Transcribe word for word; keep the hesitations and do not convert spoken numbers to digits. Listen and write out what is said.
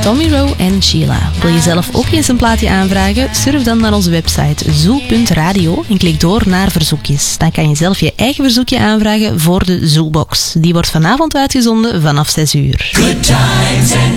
Tommy Rowe en Sheila. Wil je zelf ook eens een plaatje aanvragen? Surf dan naar onze website zoo punt radio en klik door naar verzoekjes. Dan kan je zelf je eigen verzoekje aanvragen voor de Zoobox. Die wordt vanavond uitgezonden vanaf zes uur. Good times and